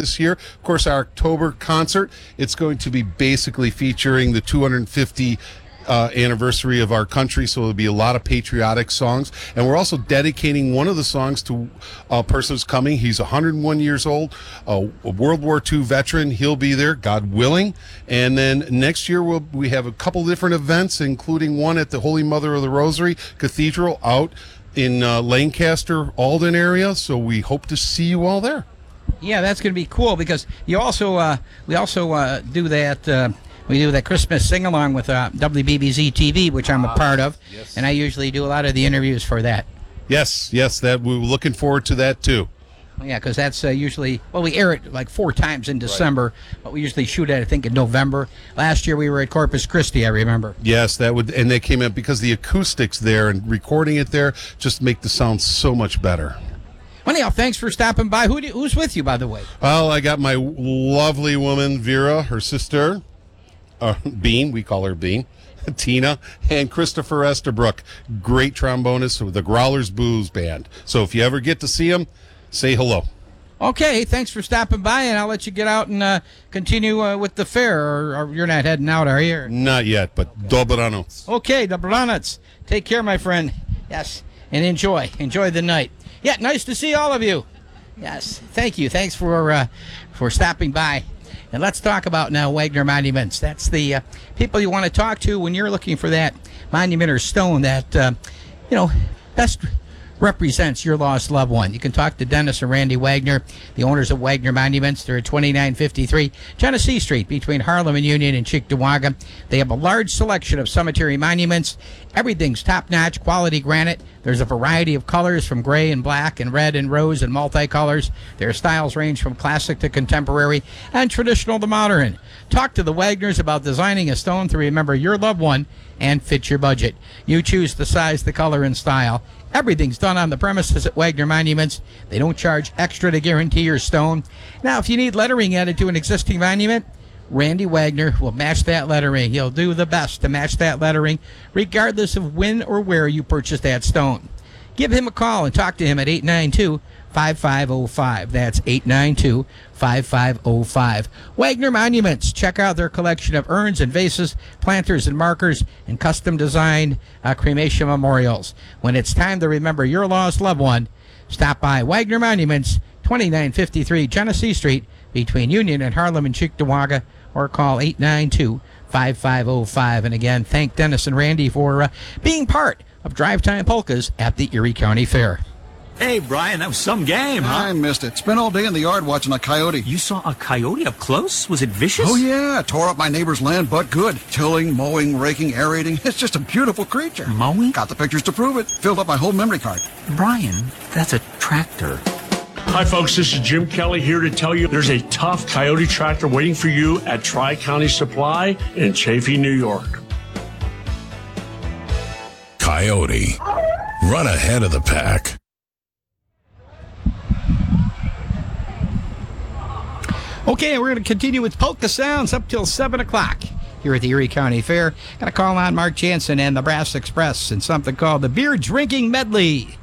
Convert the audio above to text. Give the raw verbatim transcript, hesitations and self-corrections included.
this year. Of course, our October concert, it's going to be basically featuring the two hundred fifty Uh, anniversary of our country, so there'll be a lot of patriotic songs, and we're also dedicating one of the songs to a person who's coming. He's one hundred one years old, a, a World War Two veteran. He'll be there, God willing. And then next year we'll we have a couple different events, including one at the Holy Mother of the Rosary Cathedral out in uh, Lancaster, Alden area. So we hope to see you all there. Yeah, that's going to be cool, because you also uh, we also uh, do that. Uh, We do that Christmas sing-along with uh, W B B Z T V, which I'm a part of, yes. and I usually do a lot of the interviews for that. Yes, yes, that we're looking forward to that too. Yeah, because that's uh, usually, well, we air it like four times in December, right. But we usually shoot it, I think, in November. Last year we were at Corpus Christi, I remember. Yes, that would, and they came in because the acoustics there and recording it there just make the sound so much better. Well, anyhow, thanks for stopping by. Who do, who's with you, by the way? Well, I got my lovely woman, Vera, her sister, Uh, Bean, we call her Bean, Tina, and Christopher Estabrook, great trombonist with the Growlers Blues Band. So if you ever get to see them, say hello. Okay, thanks for stopping by, and I'll let you get out and uh, continue uh, with the fair. Or, or you're not heading out, are you? Not yet, but dobranoc. Okay, dobranoc. Take care, my friend. Yes, and enjoy. Enjoy the night. Yeah, nice to see all of you. Yes, thank you. Thanks for uh, for stopping by. And let's talk about now Wagner Monuments. That's the uh, people you want to talk to when you're looking for that monument or stone that, uh, you know, best represents your lost loved one. You can talk to Dennis and Randy Wagner, the owners of Wagner Monuments. They're at twenty-nine fifty-three Genesee Street between Harlem and Union and Cheektowaga. They have a large selection of cemetery monuments. Everything's top-notch quality granite. There's a variety of colors from gray and black and red and rose and multicolors. Their styles range from classic to contemporary and traditional to modern. Talk to the Wagners about designing a stone to remember your loved one and fit your budget. You choose the size, the color, and style. Everything's done on the premises at Wagner Monuments. They don't charge extra to guarantee your stone. Now, if you need lettering added to an existing monument, Randy Wagner will match that lettering. He'll do the best to match that lettering, regardless of when or where you purchase that stone. Give him a call and talk to him at eight nine two, five five zero five. That's eight nine two, five five zero five. Wagner Monuments. Check out their collection of urns and vases, planters and markers, and custom-designed uh, cremation memorials. When it's time to remember your lost loved one, stop by Wagner Monuments, twenty-nine fifty-three Genesee Street, between Union and Harlem and Cheektowaga, or call eight nine two, five five zero five. And again, thank Dennis and Randy for uh, being part of Drive Time Polkas at the Erie County Fair. Hey, Brian, that was some game, huh? I missed it. Spent all day in the yard watching a coyote. You saw a coyote up close? Was it vicious? Oh, yeah. Tore up my neighbor's land, but good. Tilling, mowing, raking, aerating. It's just a beautiful creature. Mowing? Got the pictures to prove it. Filled up my whole memory card. Brian, that's a tractor. Hi, folks. This is Jim Kelly here to tell you there's a tough Coyote tractor waiting for you at Tri-County Supply in Chaffee, New York. Coyote. Run ahead of the pack. Okay, we're going to continue with Polka Sounds up till seven o'clock here at the Erie County Fair. Got to call on Mark Jansen and the Brass Express and something called the Beer Drinking Medley.